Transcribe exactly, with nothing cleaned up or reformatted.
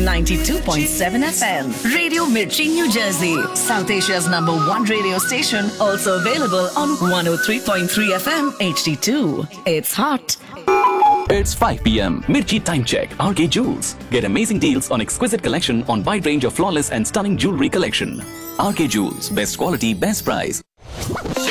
ninety-two point seven F M. Radio Mirchi, New Jersey. South Asia's number one radio station. Also available on one oh three point three F M H D two. It's hot. It's five p.m. Mirchi Time Check. R K Jewels. Get amazing deals on exquisite collection on wide range of flawless and stunning jewelry collection. R K Jewels. Best quality, best price.